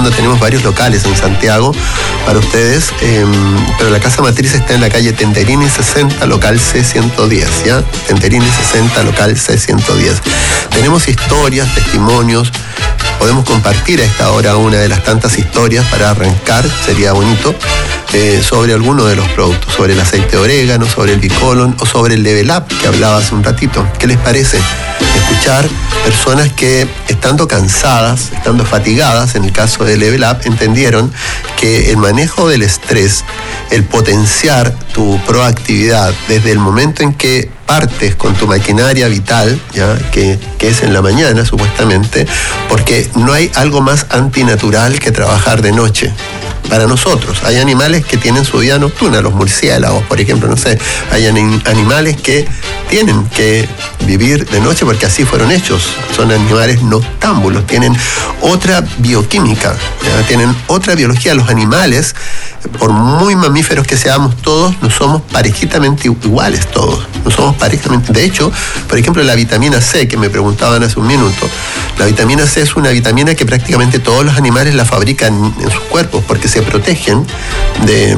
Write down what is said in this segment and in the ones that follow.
trabajando, tenemos varios locales en Santiago para ustedes, pero la casa matriz está en la calle Tenderini 60, local C110, ¿ya? Tenderini 60, local C110. Tenemos historias, testimonios, podemos compartir a esta hora una de las tantas historias para arrancar, sería bonito, sobre alguno de los productos, sobre el aceite de orégano, sobre el Bicolon o sobre el Level Up que hablaba hace un ratito. ¿Qué les parece? Escuchar personas que, estando cansadas, estando fatigadas, en el caso de Level Up, entendieron que el manejo del estrés, el potenciar tu proactividad desde el momento en que partes con tu maquinaria vital, ¿ya? Que es en la mañana supuestamente, porque no hay algo más antinatural que trabajar de noche. Para nosotros, hay animales que tienen su vida nocturna, los murciélagos, por ejemplo, no sé, hay animales que tienen que vivir de noche porque así fueron hechos, son animales noctámbulos, tienen otra bioquímica, ¿ya? Tienen otra biología. Los animales, por muy mamíferos que seamos todos, no somos parejitamente iguales todos, no somos parejitamente. De hecho, por ejemplo, la vitamina C, que me preguntaban hace un minuto, la vitamina C es una vitamina que prácticamente todos los animales la fabrican en sus cuerpos porque se protegen de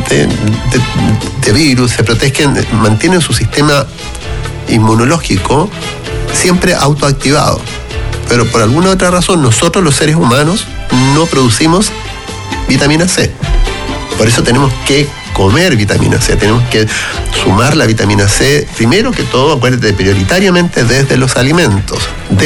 virus, se protegen, mantienen su sistema inmunológico siempre autoactivado. Pero por alguna otra razón, nosotros los seres humanos no producimos vitamina C. Por eso tenemos que comer vitamina C, tenemos que sumar la vitamina C, primero que todo, acuérdate, prioritariamente desde los alimentos.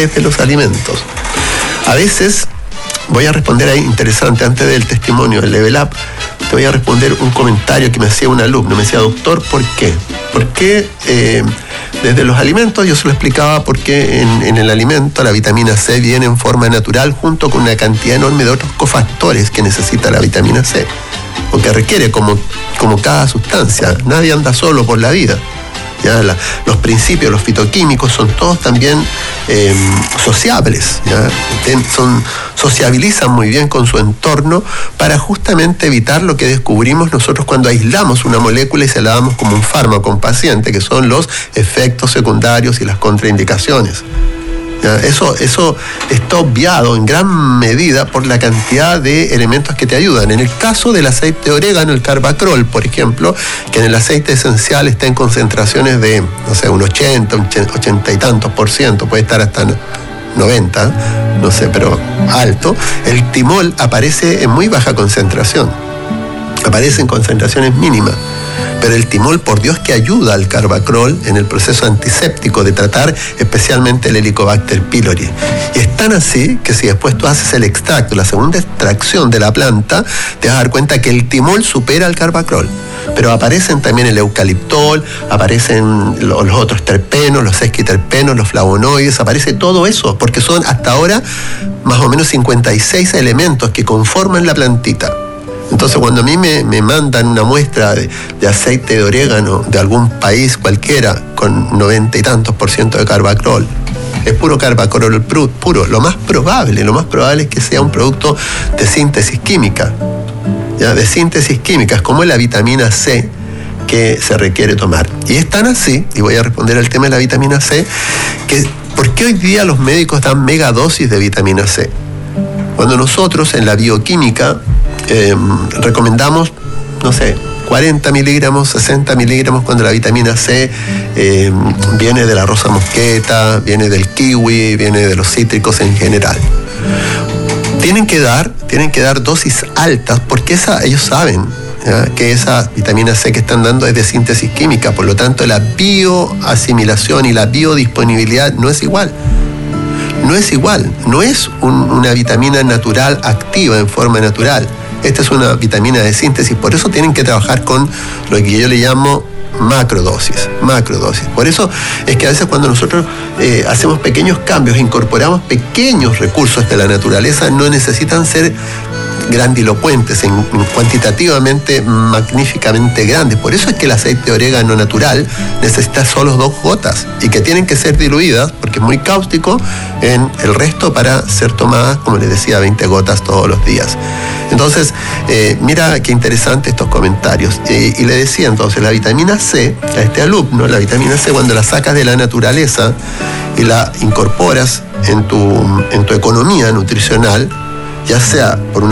A veces, voy a responder ahí, interesante, antes del testimonio del Level Up, te voy a responder un comentario que me hacía un alumno, me decía, doctor, ¿por qué? ¿Por qué desde los alimentos? Yo se lo explicaba porque en el alimento la vitamina C viene en forma natural junto con una cantidad enorme de otros cofactores que necesita la vitamina C, porque requiere como cada sustancia, nadie anda solo por la vida. ¿Ya? Los principios, los fitoquímicos son todos también sociables, ¿ya? Sociabilizan muy bien con su entorno para justamente evitar lo que descubrimos nosotros cuando aislamos una molécula y se la damos como un fármaco a un paciente, que son los efectos secundarios y las contraindicaciones. ¿Ya? Eso está obviado en gran medida por la cantidad de elementos que te ayudan. En el caso del aceite de orégano, el carbacrol, por ejemplo, que en el aceite esencial está en concentraciones de, no sé, un 80 y tantos %, puede estar hasta 90, no sé, pero alto. El timol aparece en muy baja concentración, aparece en concentraciones mínimas. Pero el timol, por Dios que ayuda al carbacrol en el proceso antiséptico de tratar especialmente el Helicobacter pylori. Y es tan así que si después tú haces el extracto, la segunda extracción de la planta, te vas a dar cuenta que el timol supera al carbacrol. Pero aparecen también el eucaliptol, aparecen los otros terpenos, los sesquiterpenos, los flavonoides, aparece todo eso, porque son hasta ahora más o menos 56 elementos que conforman la plantita. Entonces, cuando a mí me mandan una muestra de aceite de orégano de algún país cualquiera con 90 y tantos % de carbacrol, es puro carbacrol puro, lo más probable es que sea un producto de síntesis química, ¿ya? De síntesis química, es como la vitamina C que se requiere tomar. Y es tan así, y voy a responder al tema de la vitamina C, que ¿por qué hoy día los médicos dan megadosis de vitamina C? Cuando nosotros en la bioquímica recomendamos, no sé, 40 miligramos, 60 miligramos, cuando la vitamina C viene de la rosa mosqueta, viene del kiwi, viene de los cítricos en general. Tienen que dar dosis altas, porque ellos saben, ¿ya?, que esa vitamina C que están dando es de síntesis química, por lo tanto la bioasimilación y la biodisponibilidad no es igual. No es una vitamina natural activa en forma natural. Esta es una vitamina de síntesis, por eso tienen que trabajar con lo que yo le llamo macrodosis. Por eso es que a veces cuando nosotros hacemos pequeños cambios, incorporamos pequeños recursos de la naturaleza, no necesitan ser grandilocuentes, cuantitativamente magníficamente grandes. Por eso es que el aceite de orégano natural necesita solo 2 gotas y que tienen que ser diluidas, porque es muy cáustico, en el resto para ser tomadas, como les decía, 20 gotas todos los días. Entonces, mira qué interesante estos comentarios. Y le decía entonces, la vitamina C, a este alumno, la vitamina C, cuando la sacas de la naturaleza y la incorporas en tu economía nutricional, ya sea por una